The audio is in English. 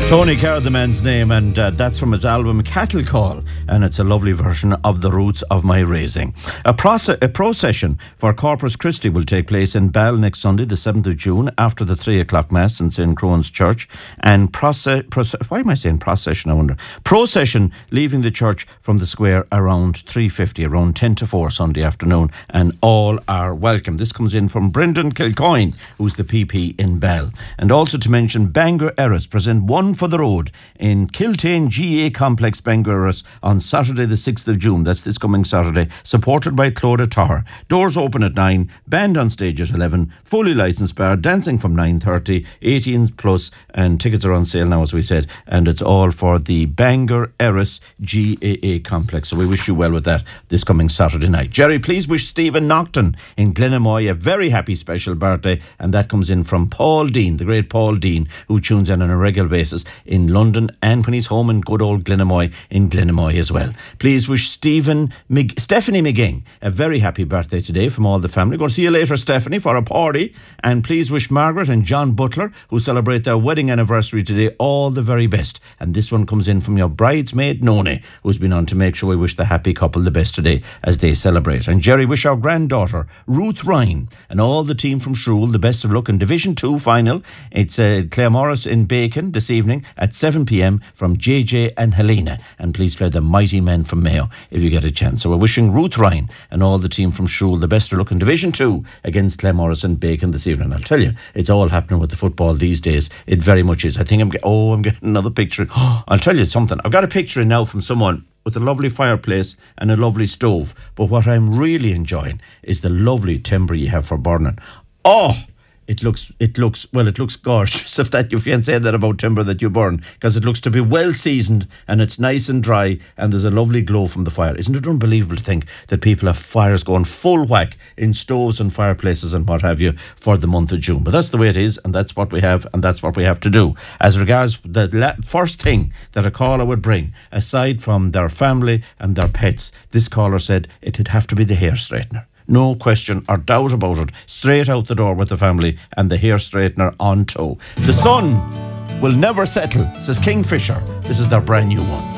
Tony Carr, the man's name, and that's from his album Cattle Call, and it's a lovely version of The Roots of My Raising. A procession for Corpus Christi will take place in Ball next Sunday, the 7th of June, after the 3 o'clock Mass in St. Crone's Church. And why am I saying procession, I wonder? Procession leaving the church from the square around 3:50, around 10 to 4 Sunday afternoon, and all are welcome. This comes in from Brendan Kilcoyne, who's the PP in Ball. And also to mention, Bangor Erris present One for the Road in Kiltane GA Complex, Bangor Erris, on Saturday the 6th of June. That's this coming Saturday, supported by Clodagh Toher. Doors open at 9, band on stage at 11, fully licensed bar, dancing from 9:30, 18 plus, and tickets are on sale now, as we said, and it's all for the Bangor Erris GAA Complex. So we wish you well with that this coming Saturday night. Jerry, please wish Stephen Nocton in Glenamoy a very happy special birthday, and that comes in from Paul Dean, the great Paul Dean, who tunes in on a regular basis in London and when he's home in good old Glenamoy, in Glenamoy as well. Please wish Stephanie McGing a very happy birthday today from all the family. Going to see you later, Stephanie, for a party. And please wish Margaret and John Butler, who celebrate their wedding anniversary today, all the very best. And this one comes in from your bridesmaid Noni, who's been on to make sure we wish the happy couple the best today as they celebrate. And Jerry, wish our granddaughter Ruth Ryan and all the team from Shrewell the best of luck in Division 2 final. It's Claremorris in Bacon this evening at 7 p.m. from JJ and Helena. And please play the Mighty Men from Mayo if you get a chance. So we're wishing Ruth Ryan and all the team from Shrewell the best of luck in Division 2 against Claremorris and Bacon this evening. I'll tell you, it's all happening with the football these days. It very much is. I think I'm getting another picture. I'll tell you something. I've got a picture in now from someone with a lovely fireplace and a lovely stove. But what I'm really enjoying is the lovely timber you have for burning. Oh! It looks gorgeous, if you can say that about timber that you burn, because it looks to be well seasoned and it's nice and dry and there's a lovely glow from the fire. Isn't it unbelievable to think that people have fires going full whack in stoves and fireplaces and what have you for the month of June? But that's the way it is, and that's what we have, and that's what we have to do. As regards the first thing that a caller would bring, aside from their family and their pets, this caller said it'd have to be the hair straightener. No question or doubt about it. Straight out the door with the family and the hair straightener on tow. The sun will never settle, says Kingfisher. This is their brand new one.